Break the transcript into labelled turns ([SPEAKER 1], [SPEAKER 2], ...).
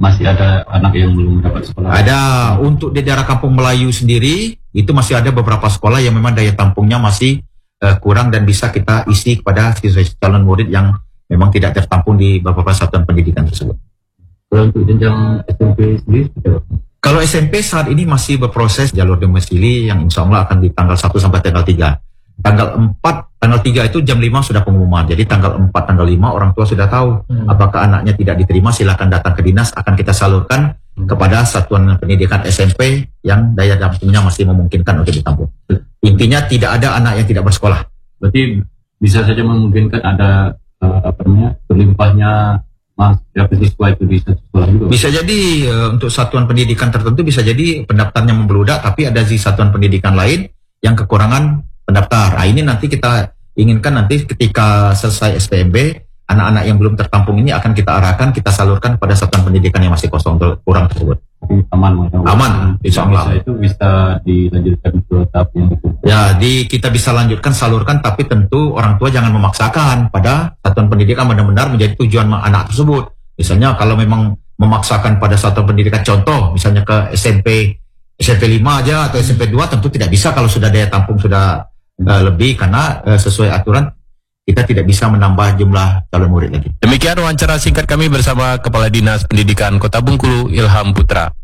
[SPEAKER 1] masih ada anak yang belum dapat sekolah?
[SPEAKER 2] Ada. Untuk di daerah Kampung Melayu sendiri, itu masih ada beberapa sekolah yang memang daya tampungnya masih kurang dan bisa kita isi kepada siswa calon murid yang memang tidak tertampung di beberapa satuan pendidikan tersebut.
[SPEAKER 1] Kalau untuk jenjang SMP sendiri?
[SPEAKER 2] Kalau SMP saat ini masih berproses jalur domisili yang insya Allah akan di tanggal 1 sampai tanggal 3. Tanggal 4, tanggal 3 itu jam 5 sudah pengumuman. Jadi tanggal 4, tanggal 5 orang tua sudah tahu apakah anaknya tidak diterima, silakan datang ke dinas, akan kita salurkan kepada satuan pendidikan SMP yang daya tampungnya masih memungkinkan untuk ditampung. Intinya tidak ada anak yang tidak bersekolah.
[SPEAKER 1] Berarti bisa saja memungkinkan ada berlimpahnya siswa itu di satu sekolah juga.
[SPEAKER 2] Bisa jadi untuk satuan pendidikan tertentu bisa jadi pendaftarnya membludak, tapi ada di satuan pendidikan lain yang kekurangan pendaftar. Nah, ini nanti kita inginkan nanti ketika selesai SPMB, anak-anak yang belum tertampung ini akan kita arahkan, kita salurkan pada satuan pendidikan yang masih kosong untuk kurang tersebut. Aman, insya Allah.
[SPEAKER 1] Itu bisa dilanjutkan ke tahap yang itu.
[SPEAKER 2] Ya, kita bisa lanjutkan salurkan, tapi tentu orang tua jangan memaksakan pada satuan pendidikan benar-benar menjadi tujuan anak tersebut. Misalnya kalau memang memaksakan pada satuan pendidikan, contoh misalnya ke SMP 5 aja atau SMP 2, tentu tidak bisa kalau sudah daya tampung sudah lebih, karena sesuai aturan kita tidak bisa menambah jumlah calon murid lagi.
[SPEAKER 3] Demikian wawancara singkat kami bersama Kepala Dinas Pendidikan Kota Bengkulu, Ilham Putra.